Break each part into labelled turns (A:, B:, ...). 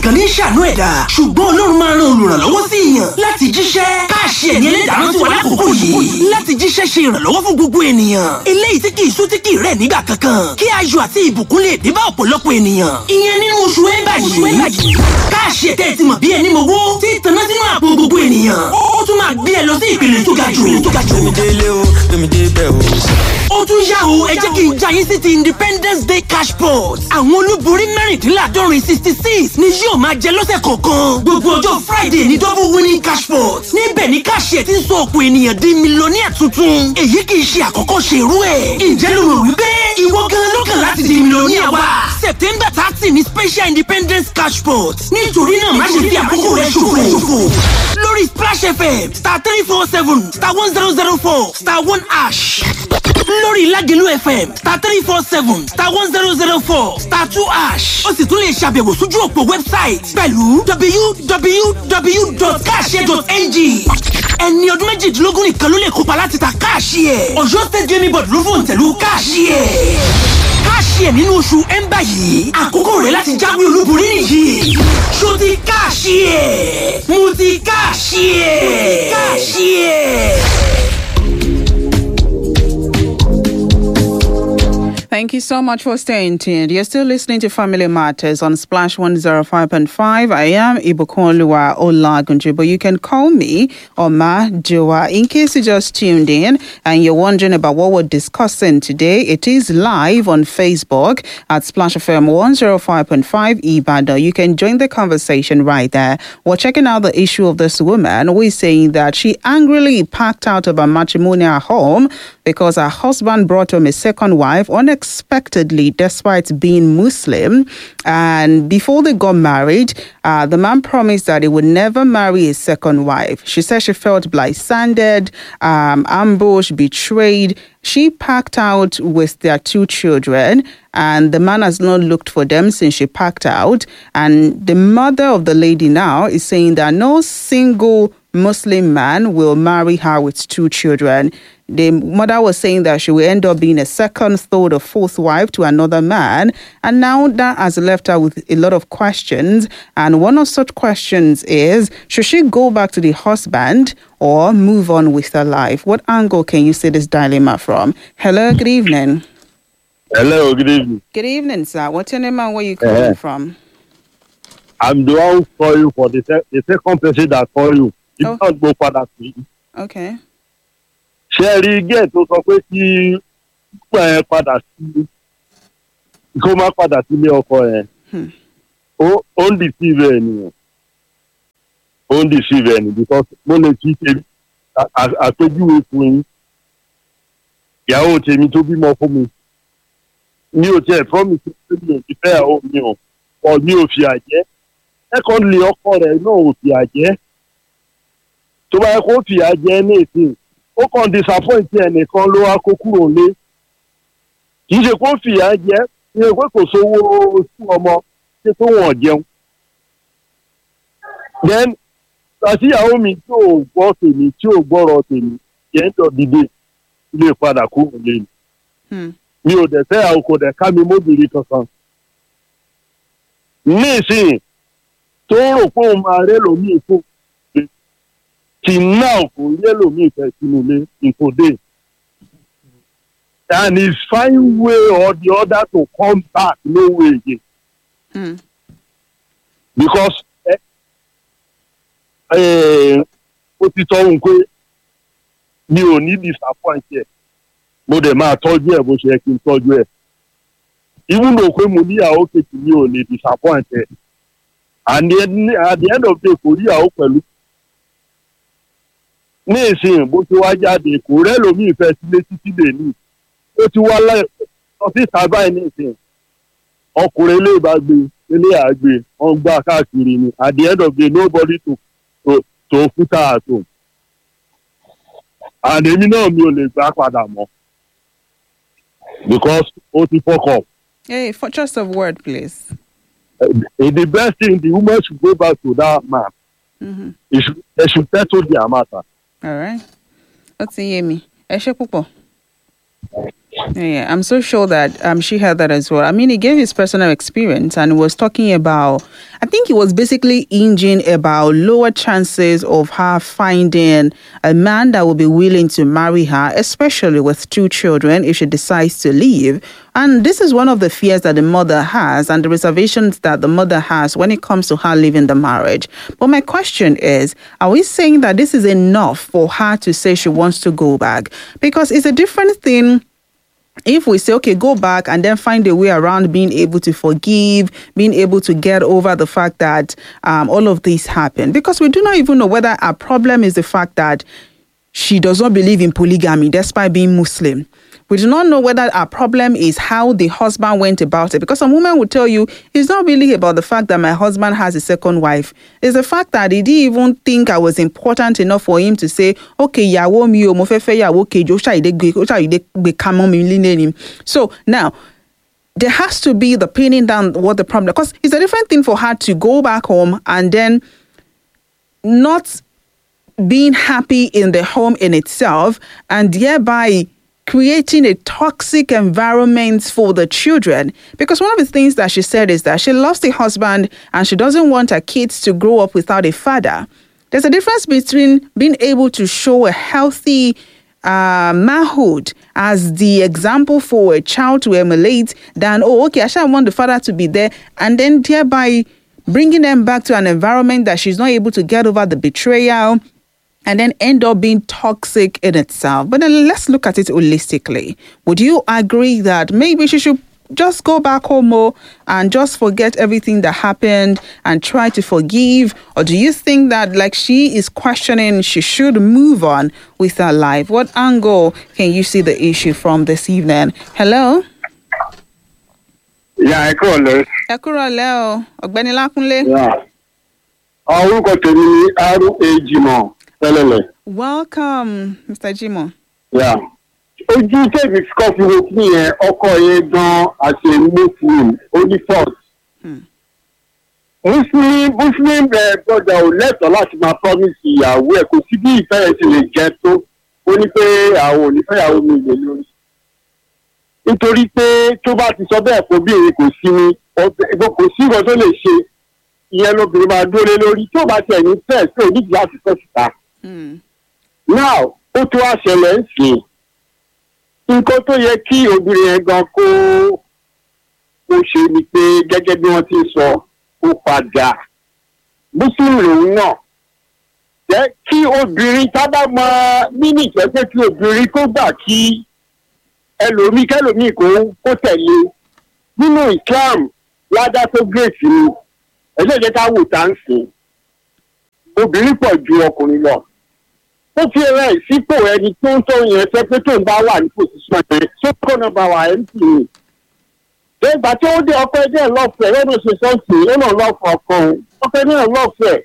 A: nìkan ní ṣàánú ẹ̀dá ṣùgbọ́n Ọlọ́run máa ran olùrànlọ́wọ́ sí èèyàn láti jíṣẹ́. Káàṣì ẹ̀yìn ẹlẹ́dàá rántí wa lákòókò yìí láti jíṣẹ́ ṣe ìrànlọ́wọ́ fún gbogbo ènìyàn. Eléyìí tí kìí sú tí kìí rẹ̀ nígbà kankan kí ayọ̀ àti ìbùkún lè dé bá ọ̀pọ̀lọpọ̀ ènìyàn. Ìyẹn nínú oṣù ẹ̀ńbà yìí. Káàṣì ẹ̀tẹ́ ti mọ̀ bí ẹni mowó tí ìtànná sínú àpò gbogbo ènìyàn. Ó tún máa gbé ẹ lọ sí ìpele tó ga jù. Ó tún yá o, ẹ jẹ́ kí n já yín sí ti Independence Day cash pot. Àwọn olúborí mẹ́rìndínláàdọ́rin 66 ni yóò máa jẹ lọ́sẹ̀ kọ̀ọ̀kan. Gbogbo ọjọ́ Friday ni double winning cash pot. Níbẹ̀ ni káàṣì ẹ̀ ti ń sọ ọ̀pọ̀ ènìyàn di mílíọ̀nìyà tuntun. Èyí kì í ṣe àkọ́kọ́ ṣe irú ẹ̀. Ǹjẹ́ ló rò wípé ìwọ gan-an ló kàn láti di mílíọ̀nìyà wa? September 30 ni special Independence cash pot. Nítorí náà má ṣe fi àkókò rẹ ṣòfò. Lórí Splash FM *347 *1004 *1#. Lórí Lagelu FM *347 *1004 *2#. Ó sì tún lè ṣàbẹ̀wò sójú òpó wẹ́bsáìtì pẹ̀lú www.kaashe.ng. Ẹni ọdún méjìdínlógún nìkan ló lè kópa láti ta káàṣì ẹ̀. Ọ̀yọ́ State Gaming Board ló fòun tẹ̀lú káàṣì ẹ̀. Káàṣì ẹ̀ nínú oṣù ẹ̀ńbà yìí. Àkókò rẹ̀ láti jáwé olúborí nìyí. Ṣó ti káàṣì ẹ̀? Mo ti káàṣì ẹ̀. Káàṣì ẹ̀.
B: Thank you so much for staying tuned. You're still listening to Family Matters on Splash 105.5. I am Ibukunluwa Olagunju, but you can call me Oma Joa. In case you just tuned in and you're wondering about what we're discussing today, it is live on Facebook at Splash FM 105.5 Ibadan. You can join the conversation right there. We're checking out the issue of this woman who is saying that she angrily packed out of her matrimonial home because her husband brought home a second wife unexpectedly despite being Muslim. And before they got married, the man promised that he would never marry a second wife. She said she felt blindsided, ambushed, betrayed. She packed out with their 2 children, and the man has not looked for them since she packed out. And the mother of the lady now is saying that no single Muslim man will marry her with 2 children. The mother was saying that she will end up being a second, third, or fourth wife to another man. And now that has left her with a lot of questions. And one of such questions is, should she go back to the husband or move on with her life? What angle can you see this dilemma from? Hello, good evening.
C: Hello, good evening.
B: Good evening, sir. What's your name and where you calling from?
C: I'm the one who call you for the second person that call you. You can't go further to me.
B: Okay.
C: Sherry get to sọ pé kí padà sí kó má padà sílé ọkọ ẹ̀. Ó ń deceive ẹni. Ó ń deceive ẹni because mo lè kí ṣe àpèjúwe fún yín. Ìyàwó tèmi tó bímọ fún mi. Mi ò tiẹ̀ promise pé mi ò ti fẹ́ ìyàwó mi o. Ọ̀ mi ò fi àjẹ́. Secondly, ọkọ rẹ̀ náà ò fi àjẹ́. Tó bá yẹ kó fi àjẹ́ ní ìsìn. Ó kàn disappoint ẹnìkan ló wá kó kúrò lé. Kì í ṣe kó fìyà jẹ, kì í ṣe pé kò sówó oṣù ọmọ, ṣe tó wọ̀n jẹun. Then, àti ìyàwó mi tí ò gbọ́ tèmi, tí ò gbọ́rọ̀ tèmi, yẹn tó dìde lè padà kúrò lé mi. Mi ò dẹ̀ fẹ́ àwọn kò dẹ̀ ká mi móbìnrin kankan. Ní ìsìn tó rò pé òun máa rẹ́ lòmíì fún. Till now, yellow me personally in today. And it's find way or the other to come back, no way again. Because ó ti tọ́ ohun pé mi ò ní disappoint ẹ̀. Mo dẹ̀ máa tọ́jú ẹ̀ bó ṣe yẹ kí n tọ́jú ẹ̀. Even though pé mo níyàwó kejì mi ò lè disappoint ẹ̀. And at the end of the day, kò níyàwó pẹ̀lú. Ní ìsìn bó ti wá jáde kò rẹ́ lómi ìfẹ́ sílé títí dè ní ó ti wá lọ sí sábà ní ìsìn ọkùnrin ilé ìbágbé ilé àgbè wọn gbà káàkiri ni at the end of the day nobody to put her at home and èmi náà mi ò lè gbà padà mọ́ because ó ti fuck up.
B: Hey, for just a word, please.
C: The best thing, the woman should go back to that man. They should settle their matter.
B: All right. Ó ti yé mi. Ẹ ṣé púpọ̀. Yeah, I'm so sure that she heard that as well. I mean, he gave his personal experience and was talking about, I think he was basically hinging about lower chances of her finding a man that will be willing to marry her, especially with 2 children if she decides to leave. And this is one of the fears that the mother has and the reservations that the mother has when it comes to her leaving the marriage. But my question is, are we saying that this is enough for her to say she wants to go back? Because it's a different thing if we say, okay, go back and then find a way around being able to forgive, being able to get over the fact that all of this happened. Because we do not even know whether our problem is the fact that she does not believe in polygamy despite being Muslim. We do not know whether our problem is how the husband went about it. Because some women will tell you, it's not really about the fact that my husband has a second wife. It's the fact that he didn't even think I was important enough for him to say, okay, yawo mi o mo fe fe yawo kejo sha ide gbe kamo mi lile. So now, there has to be the pinning down what the problem, because it's a different thing for her to go back home and then not being happy in the home in itself and thereby creating a toxic environment for the children. Because one of the things that she said is that she lost a husband and she doesn't want her kids to grow up without a father. There's a difference between being able to show a healthy manhood as the example for a child to emulate than, oh, okay, I shall want the father to be there, and then thereby bringing them back to an environment that she's not able to get over the betrayal and then end up being toxic in itself. But then let's look at it holistically. Would you agree that maybe she should just go back home more and just forget everything that happened and try to forgive? Or do you think that, like she is questioning, she should move on with her life? What angle can you see the issue from this evening? Hello?
C: Yeah, I call it.
B: Ẹ kúrọ̀lẹ́ o, Ọ̀gbẹ́ni Lákúnlé.
C: Yeah. Orúkọ tèmi ni R.A. Jimoh Tẹ́lẹ̀lẹ̀.
B: Welcome, Mr. Jimoh.
C: Yeah. Ojú tèmi kọ́ fi wo kí yẹn ọkọ yẹn gan àti Muslim only fault. Muslim brother ò lẹ́tọ̀ọ́ láti máa promise ìyàwó ẹ̀, kò sí bí ìfẹ́ rẹ̀ ti lè jẹ́ tó. Ó ní pé àwọn ò ní fẹ́yàwó mi lè lórí. Nítorí pé tó bá ti sọ bẹ́ẹ̀ kó bí èrè kò sí ní kò sí nǹkan tó lè ṣe, ìyẹn lóbìnrin máa dúró lé lórí. Tó bá tiẹ̀ ní fẹ́ẹ̀ sí òníjì láti fẹ́ síta. Now ó tó wá ṣẹlẹ̀ ń sìn. Nǹkan tó yẹ kí obìnrin yẹn gan kó ṣe ni pé gẹ́gẹ́ bí wọ́n ti sọ kó padà. Muslim lòun náà. Jẹ́ kí obìnrin tábà mọ nínú ìfẹ́ pé kí obìnrin kó gbà kí kẹlòmíì kó tẹ̀lé. Nínú Islam ládá tó gírèsì ni ẹ̀jẹ̀ ká wò tá ń sìn. Obìnrin pọ̀ ju ọkùnrin lọ. Ó fi rẹ̀ sípò ẹni tó ń tó yẹn fẹ́ pé tó ń bá wà ní pòsíṣàn yẹn tó kọ́ náà bá wà mp ni. Ìgbà tí ó dé ọkọ ẹgbẹ́ lọ́fẹ̀ẹ́ lọ́nà ṣe sọ́ọ̀tì ó náà lọ́fẹ̀ẹ́ ọkọ ọkọ náà lọ́fẹ̀ẹ́.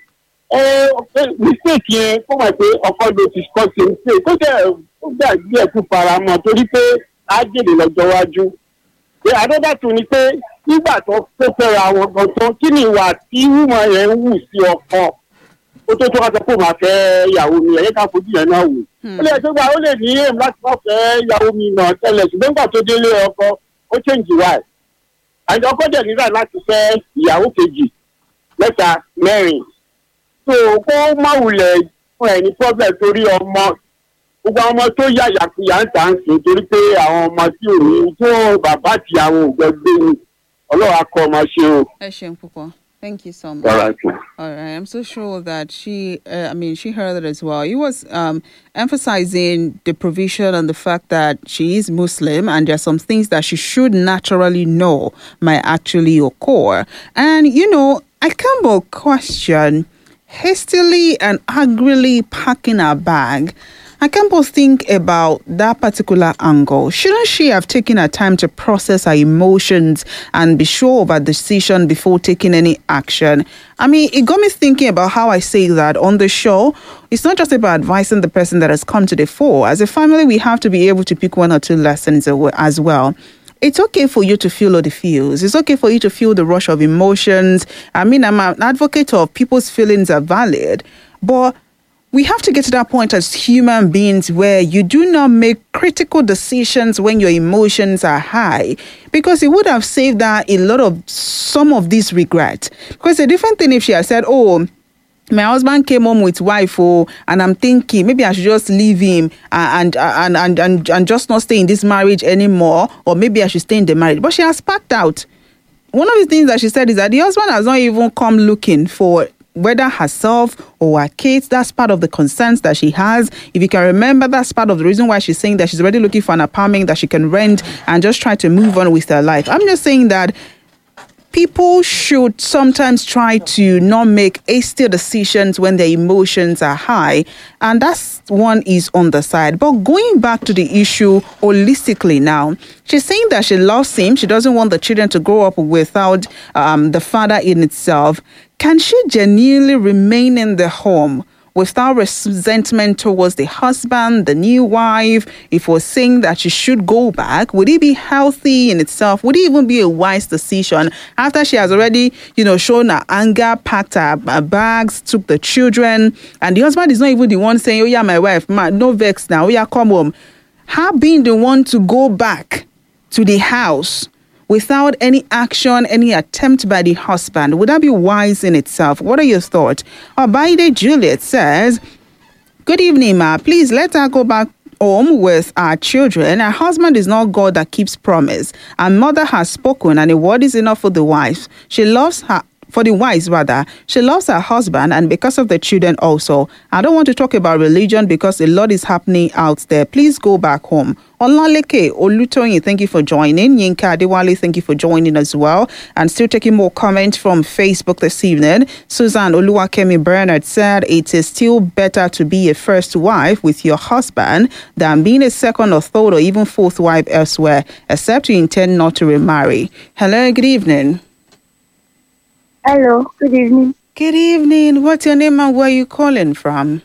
C: Mistake yẹn kó mọ̀ pé ọkọ ló ti kọ́ sí mistake ó dẹ̀ gbé ẹ̀kú fara mọ́ torí pé á jèrè lọ́jọ́ iwájú. Adébàtú ni pé nígbà tó fẹ́ra wọn gan tán kí ni ìwà tí wúmọ̀ yẹn ń wù sí ọkọ. Ó tó ká sọ pé màá fẹ́ ìyàwó mi ẹ̀yẹ́ ká fojú yẹn náà wò. Ó lè ṣe gbà ó lè ní èèmù láti má fẹ́ ìyàwó mi náà tẹ́lẹ̀ ṣùgbọ́n nígbà tó délé ọkọ ó change wife. Àti ọkọ dẹ̀ nígbà láti fẹ́ ìyàwó kejì mẹ́ta mẹ́rin. So kó má wulẹ̀ fún ẹ̀ ní problem torí ọmọ gbogbo ọmọ tó yàyàkuyà ń tà ń sìn torí pé àwọn ọmọ tí ò ní tó bàbá àti àwọn ògbẹ́gbẹ́ ni Ọlọ́run á kọ́ ọmọ ṣe o.
B: Ẹ ṣeun púpọ̀. Thank you so much.
C: All right.
B: All right. I'm so sure that she heard it as well. He was emphasizing the provision and the fact that she is Muslim and there are some things that she should naturally know might actually occur. And, I can't but question hastily and angrily packing her bag. I can't but think about that particular angle. Shouldn't she have taken her time to process her emotions and be sure of her decision before taking any action? I mean, it got me thinking about how I say that on the show. It's not just about advising the person that has come to the fore. As a family, we have to be able to pick one or two lessons as well. It's okay for you to feel all the feels. It's okay for you to feel the rush of emotions. I mean, I'm an advocate of people's feelings are valid, but we have to get to that point as human beings where you do not make critical decisions when your emotions are high, because it would have saved her some of this regret. Because a different thing if she had said, oh, my husband came home with wife, and I'm thinking maybe I should just leave him and just not stay in this marriage anymore, or maybe I should stay in the marriage. But she has packed out. One of the things that she said is that the husband has not even come looking for whether herself or her kids. That's part of the concerns that she has. If you can remember, that's part of the reason why she's saying that she's already looking for an apartment that she can rent and just try to move on with her life. I'm just saying that people should sometimes try to not make hasty decisions when their emotions are high, and that's one is on the side. But going back to the issue holistically now, she's saying that she loves him. She doesn't want the children to grow up without the father in itself. Can she genuinely remain in the home without resentment towards the husband, the new wife? If we're saying that she should go back, would it be healthy in itself? Would it even be a wise decision after she has already, shown her anger, packed her bags, took the children, and the husband is not even the one saying, oh yeah, my wife, no vex now, oh yeah, come home. Her being the one to go back to the house without any action, any attempt by the husband, would that be wise in itself? What are your thoughts? Obaide Juliet says, good evening, ma. Please let her go back home with our children. Her husband is not God that keeps promise. Our mother has spoken, and a word is enough for the wife. She loves her. For the wives, rather, she loves her husband, and because of the children also. I don't want to talk about religion because a lot is happening out there. Please go back home. Olaleke Olutoyin, thank you for joining. Yinka Adewale, thank you for joining as well. And still taking more comments from Facebook this evening. Susan Oluwakemi Bernard said, it is still better to be a first wife with your husband than being a second or third or even fourth wife elsewhere, except you intend not to remarry. Hello, good evening.
D: Hello, good evening.
B: Good evening. What's your name and where are you calling from?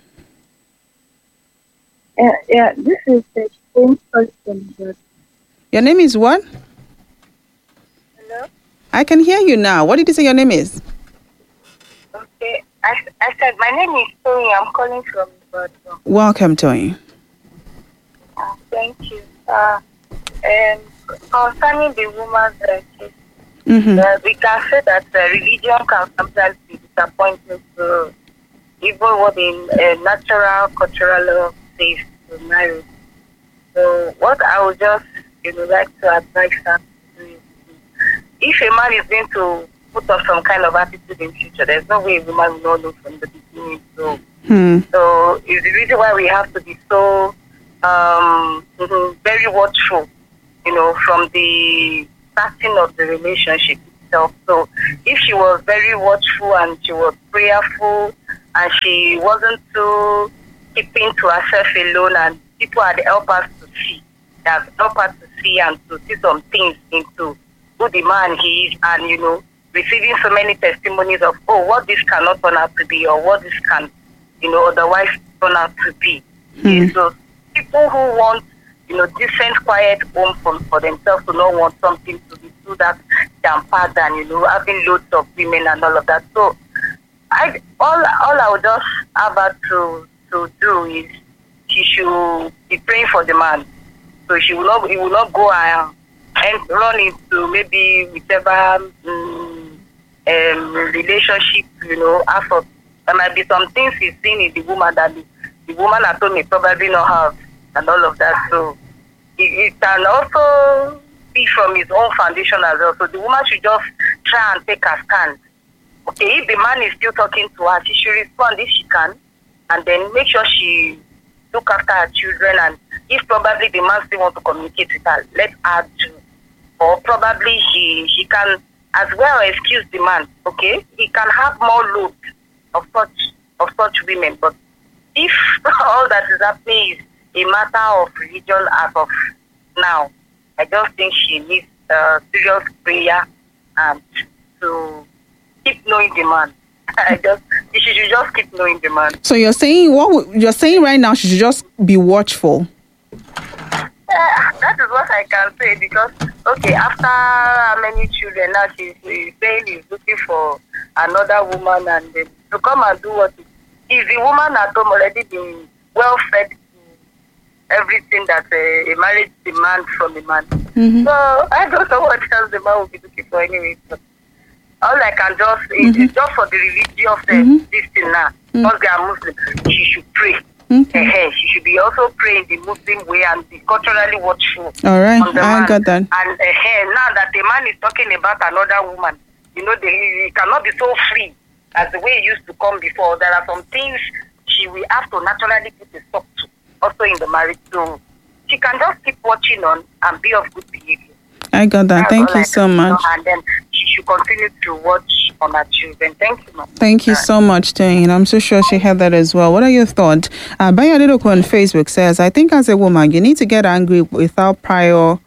D: This is the same person.
B: Your name is what?
D: Hello?
B: I can hear you now. What did you say your name is?
D: Okay, I said my name is Tony. I'm calling from Ibadan.
B: Welcome, Tony.
D: Thank you. Concerning the woman's case, we can say that religion can sometimes be disappointing to even what the natural cultural law says to marriage. So what I would just like to advise her to do is, if a man is going to put up some kind of attitude in future, there's no way a woman will not know from the beginning. So it's the reason why we have to be so very watchful, from the starting of the relationship itself. So if she was very watchful and she was prayerful and she wasn't too keeping to herself alone, and people had helped us to see, they have helped us to see and to see some things into who the man he is, and receiving so many testimonies of what this cannot turn out to be, or what this can otherwise turn out to be. So people who want decent, quiet home for themselves, to not want something to be too that jam-packed and, having loads of women and all of that. So, all I would just have her to do is she should be praying for the man. So he will not go and run into maybe whichever relationship, after. There might be some things he's seen in the woman that the woman at home may probably not have, and all of that. So it can also be from his own foundation as well. So the woman should just try and take a stand. Okay, if the man is still talking to her, she should respond if she can, and then make sure she look after her children. And if probably the man still want to communicate with her, let her do. Or probably she can as well excuse the man. Okay, he can have more load of such women. But if all that is happening is a matter of religion as of now, I just think she needs serious prayer and to keep knowing the man. She should just keep knowing the man.
B: So you're saying you're saying right now she should just be watchful.
D: That is what I can say, because after how many children now, she's saying he's looking for another woman, and to come and do what Is the woman at home already been well fed to everything that a marriage demands from a man?
B: Mm-hmm.
D: So I don't know what else the man will be looking for anyway. But all I can just is just for the religious this thing now. Because they are Muslim, she should pray. She should be also praying the Muslim way and be culturally watchful.
B: All right,
D: on the
B: I
D: man.
B: got that.
D: And now that the man is talking about another woman, he cannot be so free as the way he used to come before. There are some things she will have to naturally put a stop to, also in the marriage. So she can just keep watching on and be of good behavior.
B: I got that. Thank you so much.
D: And then she should continue to watch on her children. Thank you, ma'am.
B: Thank you so much, Jane. I'm so sure she had that as well. What are your thoughts? Bayadidoko on Facebook says, I think as a woman, you need to get angry without prior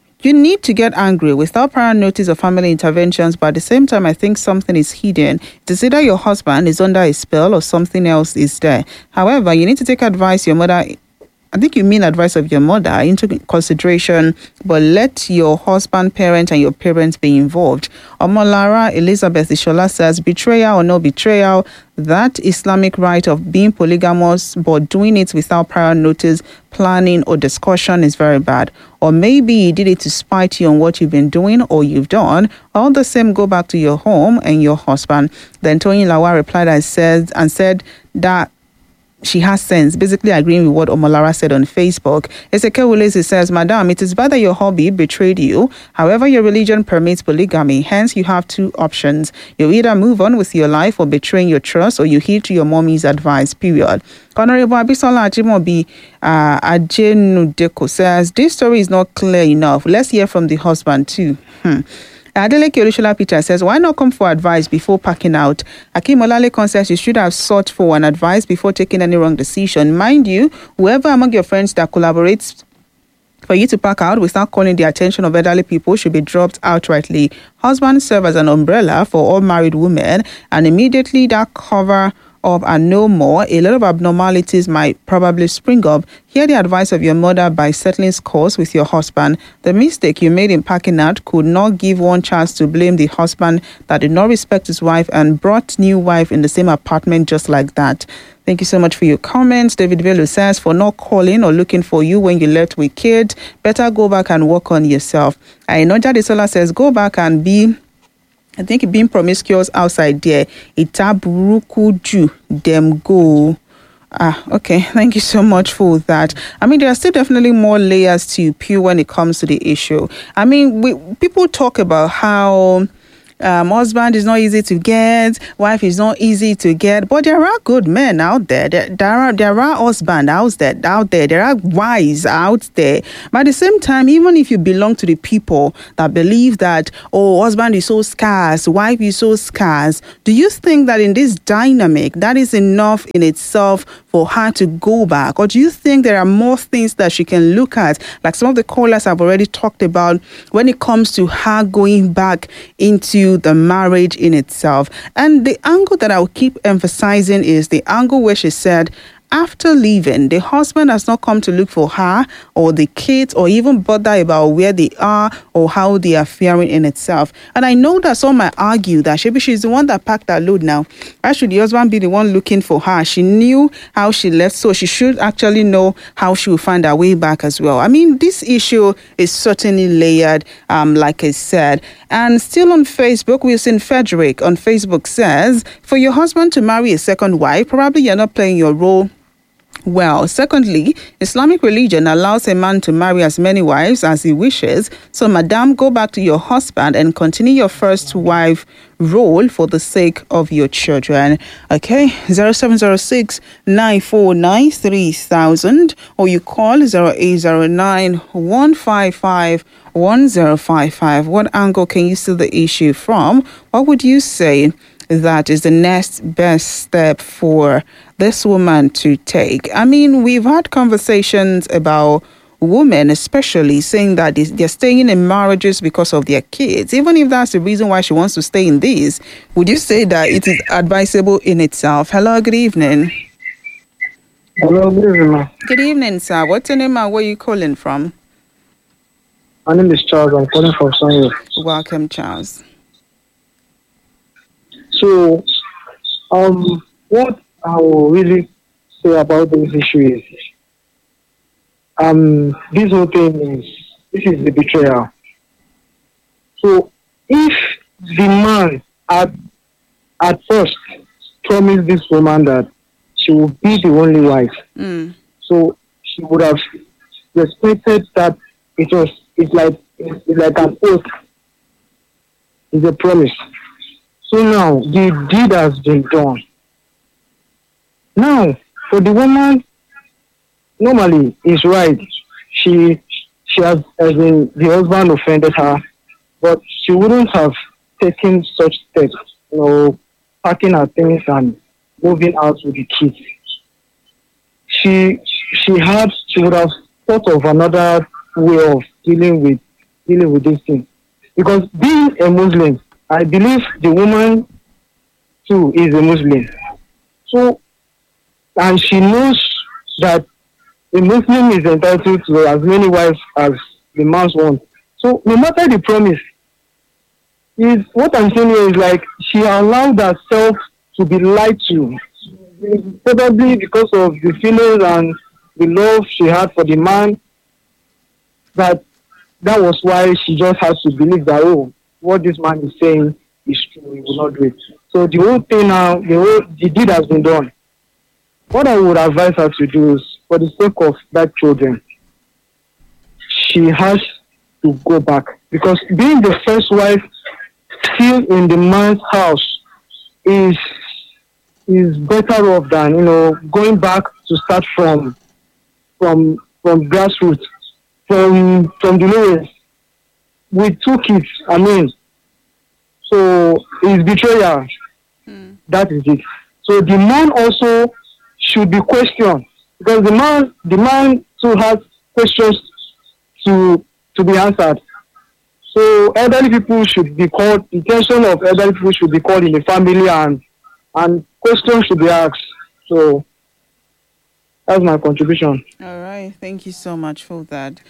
B: notice of family interventions, but at the same time, I think something is hidden. It's either your husband is under a spell or something else is there. However, you need to take advice your mother. I think you mean advice of your mother into consideration, but let your husband, parent, and your parents be involved. Omolara Elizabeth Ishola says, betrayal or no betrayal, that Islamic right of being polygamous, but doing it without prior notice, planning, or discussion is very bad. Or maybe he did it to spite you on what you've been doing or you've done. All the same, go back to your home and your husband. Then Tony Lawa replied and said that she has sense, basically agreeing with what Omolara said on Facebook. Ezekiel Ulezi says, Madam, it is bad that your hobby betrayed you. However, your religion permits polygamy. Hence, you have two options. You either move on with your life or betraying your trust, or you heed to your mommy's advice, period. Honorable Abisola Ajimobi Ajenudeko says, this story is not clear enough. Let's hear from the husband too. Adeleke Olushola Peter says, why not come for advice before packing out? Akim Olale says you should have sought for an advice before taking any wrong decision. Mind you, whoever among your friends that collaborates for you to pack out without calling the attention of elderly people should be dropped outrightly. Husband serve as an umbrella for all married women, and immediately that cover up and no more, a lot of abnormalities might probably spring up. Hear the advice of your mother by settling scores with your husband. The mistake you made in packing out could not give one chance to blame the husband that did not respect his wife and brought new wife in the same apartment just like that. Thank you so much for your comments. David Bello says, for not calling or looking for you when you left with kids, better go back and work on yourself. Ainoja Desola says, go back and I think being promiscuous outside there, itaburukuju them go. Okay. Thank you so much for that. I mean, there are still definitely more layers to peel when it comes to the issue. I mean, people talk about how husband is not easy to get, wife is not easy to get, but there are good men out there. There are husbands out there. There are wives out there. But at the same time, even if you belong to the people that believe that, husband is so scarce, wife is so scarce, do you think that in this dynamic, that is enough in itself for her to go back? Or do you think there are more things that she can look at, like some of the callers have already talked about, when it comes to her going back into the marriage in itself? And the angle that I'll keep emphasizing is the angle where she said, after leaving, the husband has not come to look for her or the kids or even bother about where they are or how they are faring in itself. And I know that some might argue that maybe she's the one that packed that load now. Why should the husband be the one looking for her? She knew how she left, so she should actually know how she will find her way back as well. I mean, this issue is certainly layered, like I said. And still on Facebook, Wilson Frederick on Facebook says, for your husband to marry a second wife, probably you're not playing your role well. Secondly, Islamic religion allows a man to marry as many wives as he wishes. So, madam, go back to your husband and continue your first wife role for the sake of your children. Okay, 0706 949 3000 or you call 0809 155 1055. What angle can you see the issue from? What would you say that is the next best step for this woman to take? I mean, we've had conversations about women especially saying that they're staying in marriages because of their kids. Even if that's the reason why she wants to stay in this, would you say that it is advisable in itself? Hello, good evening.
E: Hello, good evening.
B: Good evening, sir. What's your name and where are you calling from?
E: My name is Charles. I'm calling from Sunny.
B: Welcome, Charles.
E: So, what I will really say about this issue is this whole thing this is the betrayal. So if the man at first promised this woman that she will be the only wife, so she would have respected that it's like an oath. It's a promise. So now the deed has been done. Now for the woman, normally it's right. She has, as in the husband offended her, but she wouldn't have taken such steps, packing her things and moving out with the kids. She would have thought of another way of dealing with this thing. Because being a Muslim, I believe the woman too is a Muslim. So, and she knows that a Muslim is entitled to as many wives as the man's want. So, no matter the promise, what I'm saying here is like she allowed herself to be lied to, probably because of the feelings and the love she had for the man. That was why she just has to believe that what this man is saying is true. He will not do it. So the whole thing now, the deed has been done. What I would advise her to do is, for the sake of that children, she has to go back, because being the first wife still in the man's house is better off than going back to start from grassroots, from the lowest, with 2 kids. I mean, so it's betrayal. That is it. So the man also should be questioned, because the man too has questions to be answered. So elderly people should be called. The attention of elderly people should be called in the family, and questions should be asked. So that's my contribution.
B: All right. Thank you so much for that.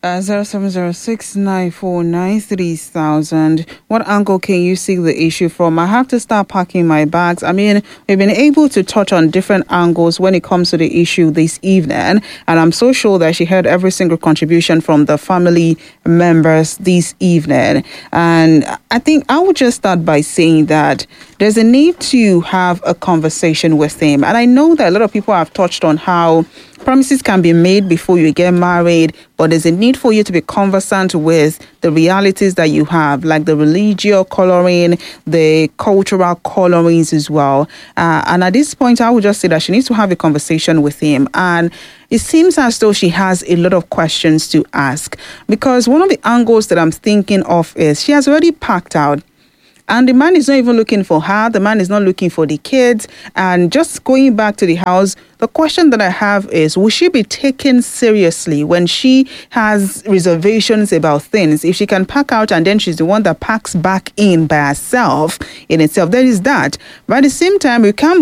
B: 07069493,000. What angle can you see the issue from? I have to start packing my bags. I mean, we've been able to touch on different angles when it comes to the issue this evening, and I'm so sure that she heard every single contribution from the family members this evening. And I think I would just start by saying that there's a need to have a conversation with him. And I know that a lot of people have touched on how promises can be made before you get married, but there's a need for you to be conversant with the realities that you have, like the religious coloring, the cultural colorings as well. And at this point, I would just say that she needs to have a conversation with him. And it seems as though she has a lot of questions to ask, because one of the angles that I'm thinking of is she has already packed out. And the man is not even looking for her. The man is not looking for the kids. And just going back to the house, the question that I have is, will she be taken seriously when she has reservations about things? If she can pack out and then she's the one that packs back in by herself in itself, there is that. But at the same time, we can't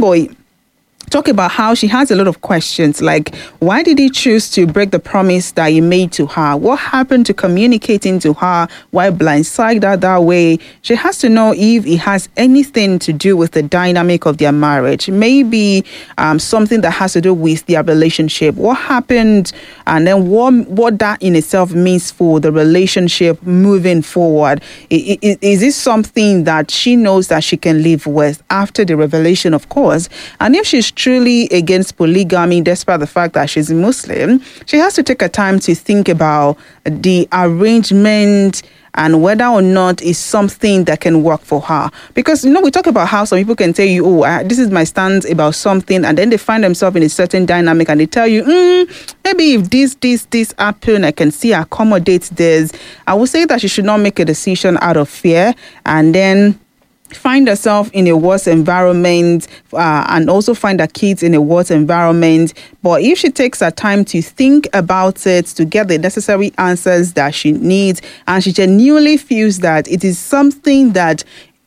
B: talk about how she has a lot of questions, like, why did he choose to break the promise that he made to her? What happened to communicating to her? Why blindside her that way? She has to know if it has anything to do with the dynamic of their marriage. Maybe something that has to do with their relationship. What happened, and then what that in itself means for the relationship moving forward. Is this something that she knows that she can live with after the revelation, of course? And if she's truly against polygamy, despite the fact that she's Muslim, she has to take a time to think about the arrangement and whether or not it's something that can work for her. Because, we talk about how some people can tell you, this is my stance about something, and then they find themselves in a certain dynamic and they tell you, maybe if this happen, I can see accommodate this. I would say that she should not make a decision out of fear and then find herself in a worse environment and also find her kids in a worse environment. But if she takes her time to think about it, to get the necessary answers that she needs, and she genuinely feels that it is something that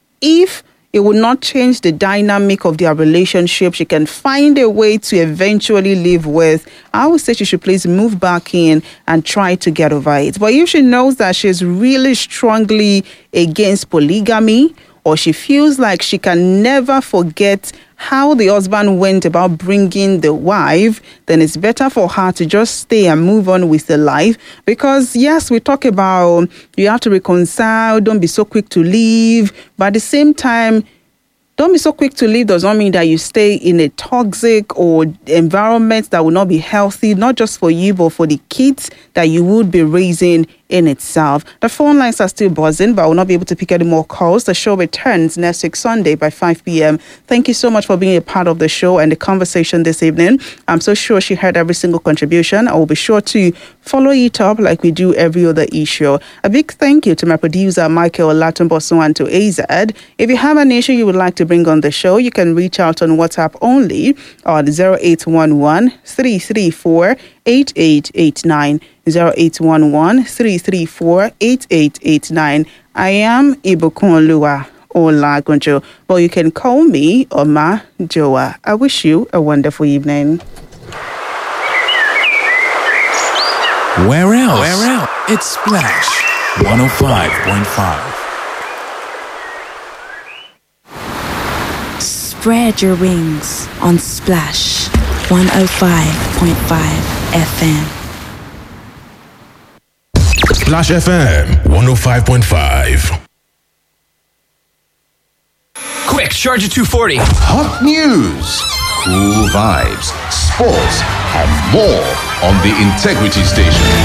B: if it will not change the dynamic of their relationship, she can find a way to eventually live with, I would say she should please move back in and try to get over it. But if she knows that she's really strongly against polygamy, or she feels like she can never forget how the husband went about bringing the wife, then it's better for her to just stay and move on with the life. Because yes, we talk about you have to reconcile, don't be so quick to leave, but at the same time, don't be so quick to leave does not mean that you stay in a toxic or environment that will not be healthy, not just for you, but for the kids that you would be raising in itself. The phone lines are still buzzing, but I will not be able to pick any more calls. The show returns next week, Sunday by 5 p.m. Thank you so much for being a part of the show and the conversation this evening. I'm so sure she heard every single contribution. I will be sure to follow it up like we do every other issue. A big thank you to my producer, Michael Latumboso, and to AZ. If you have an issue you would like to bring on the show, you can reach out on WhatsApp only on 0811 334 8889. 0811-334-8889. I am Ibukunoluwa Olagunjo, but you can call me Oma Joa. I wish you a wonderful evening.
F: Where else? It's Splash 105.5.
G: Spread your wings on Splash 105.5 FM.
H: Splash FM 105.5.
I: Quick, charge at 240.
J: Hot news, cool vibes, sports, and more on the Integrity Station.